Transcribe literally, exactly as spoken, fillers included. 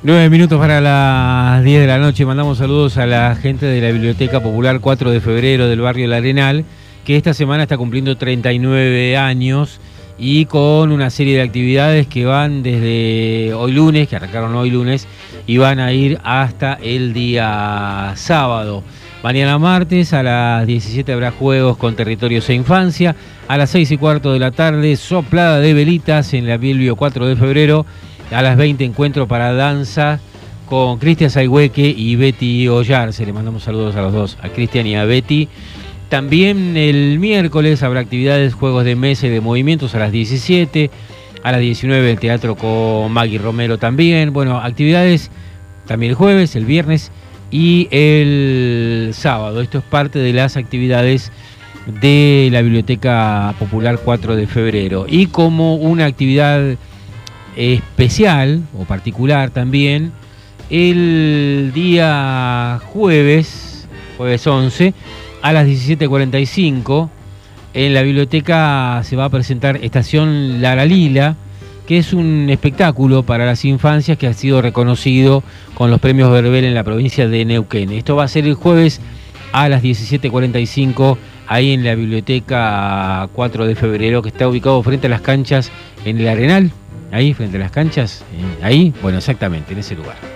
Nueve minutos para las diez de la noche. Mandamos saludos a la gente de la Biblioteca Popular cuatro de febrero del barrio El Arenal, que esta semana está cumpliendo treinta y nueve años y con una serie de actividades que van desde hoy lunes, que arrancaron hoy lunes, y van a ir hasta el día sábado. Mañana martes a las diecisiete habrá juegos con territorios e infancia. A las seis y cuarto de la tarde, soplada de velitas en la Bilbio cuatro de febrero. A las veinte, encuentro para danza con Cristian Sayhueque y Betty Ollarse. Le mandamos saludos a los dos, a Cristian y a Betty. También el miércoles habrá actividades, juegos de mesa y de movimientos a las diecisiete. A las diecinueve el teatro con Maggie Romero también. Bueno, actividades también el jueves, el viernes y el sábado. Esto es parte de las actividades de la Biblioteca Popular cuatro de febrero. Y como una actividad especial o particular también, el día jueves, jueves once, a las diecisiete cuarenta y cinco, en la biblioteca se va a presentar Estación Laralila, que es un espectáculo para las infancias que ha sido reconocido con los premios Verbel en la provincia de Neuquén. Esto va a ser el jueves a las diecisiete cuarenta y cinco, ahí en la Biblioteca cuatro de febrero, que está ubicado frente a las canchas en el Arenal. Ahí, frente a las canchas, ahí, bueno, exactamente, en ese lugar.